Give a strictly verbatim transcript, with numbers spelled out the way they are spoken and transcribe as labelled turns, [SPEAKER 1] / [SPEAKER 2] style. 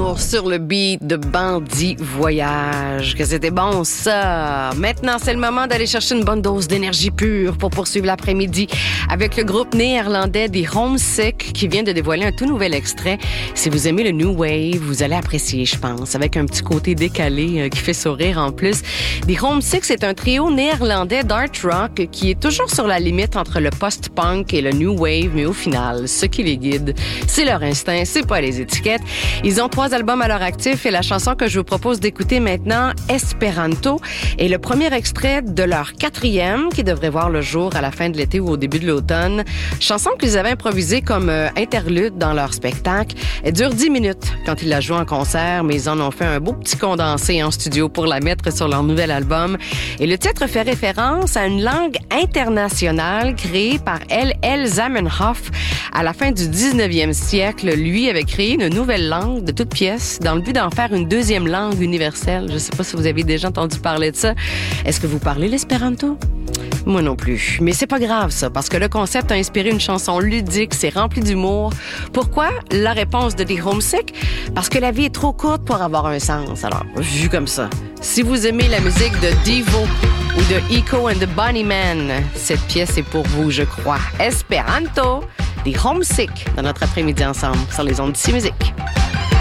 [SPEAKER 1] retour sur le beat de Bandit Voyage. Que c'était bon, ça! Maintenant, c'est le moment d'aller chercher une bonne dose d'énergie pure pour poursuivre l'après-midi avec le groupe néerlandais des Homesick qui vient de dévoiler un tout nouvel extrait. Si vous aimez le New Wave, vous allez apprécier, je pense, avec un petit côté décalé euh, qui fait sourire en plus. Des Homesick, c'est un trio néerlandais d'art rock qui est toujours sur la limite entre le post-punk et le New Wave, mais au final, ce qui les guide, c'est leur instinct, c'est pas les étiquettes. Ils ont trois albums à leur actif et la chanson que je vous propose d'écouter maintenant, Esperanto, est le premier extrait de leur quatrième qui devrait voir le jour à la fin de l'été ou au début de l'automne. Chanson qu'ils avaient improvisée comme euh, interlude dans leur spectacle. Elle dure dix minutes quand ils la jouent en concert, mais ils en ont fait un beau petit condensé en studio pour la mettre sur leur nouvel album. Et le titre fait référence à une langue internationale créée par L L Zamenhof à la fin du dix-neuvième siècle. Lui avait créé une nouvelle langue de toute pièce dans le but d'en faire une deuxième langue universelle. Je ne sais pas si vous avez déjà entendu parler de ça. Est-ce que vous parlez l'espéranto? Moi non plus. Mais c'est pas grave, ça, parce que le concept a inspiré une chanson ludique, c'est rempli d'humour. Pourquoi? La réponse de The Homesick? Parce que la vie est trop courte pour avoir un sens. Alors, vu comme ça, si vous aimez la musique de Devo ou de Echo and the Bunnymen, cette pièce est pour vous, je crois. Esperanto, The Homesick, dans notre après-midi ensemble sur les ondes d'ici musique.